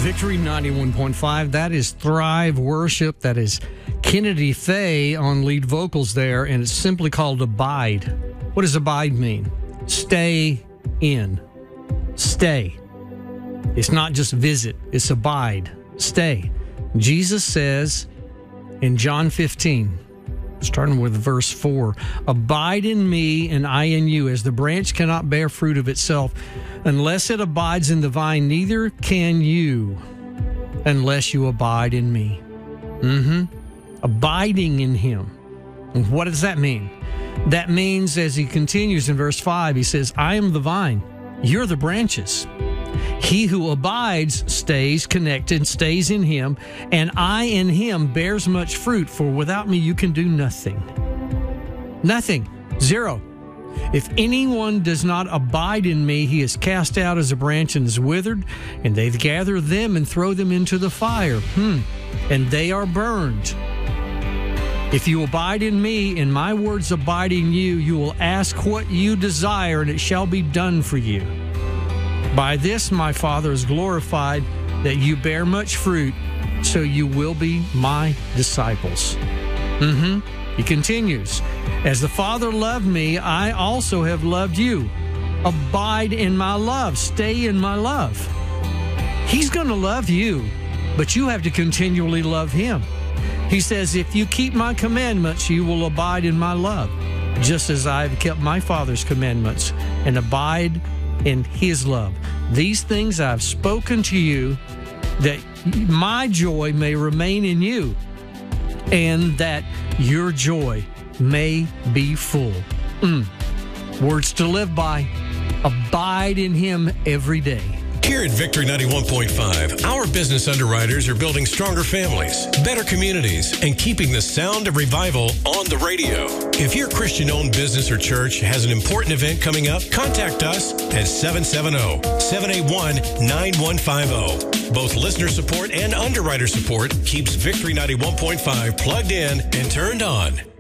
Victory 91.5. That is Thrive Worship. That is Kennedy Faye on lead vocals there, and it's simply called Abide. What does abide mean? Stay in. Stay. It's not just visit, it's abide. Stay. Jesus says in John 15, starting with verse 4, abide in me and I in you, as the branch cannot bear fruit of itself unless it abides in the vine, neither can you unless you abide in me. Abiding in him. And what does that mean? That means, as he continues in verse 5, he says, I am the vine, you're the branches. He who abides stays connected, stays in him, and I in him bears much fruit, for without me you can do nothing. Nothing. Zero. If anyone does not abide in me, he is cast out as a branch and is withered, and they gather them and throw them into the fire, and they are burned. If you abide in me, and my words abide in you, you will ask what you desire, and it shall be done for you. By this my Father is glorified, that you bear much fruit, so you will be my disciples. He continues, as the Father loved me, I also have loved you. Abide in my love. Stay in my love. He's going to love you, but you have to continually love him. He says, if you keep my commandments, you will abide in my love, just as I have kept my Father's commandments and abide in his love. These things I've spoken to you, that my joy may remain in you, and that your joy may be full. Words to live by. Abide in him every day. Here at Victory 91.5, our business underwriters are building stronger families, better communities, and keeping the sound of revival on the radio. If your Christian-owned business or church has an important event coming up, contact us at 770-781-9150. Both listener support and underwriter support keeps Victory 91.5 plugged in and turned on.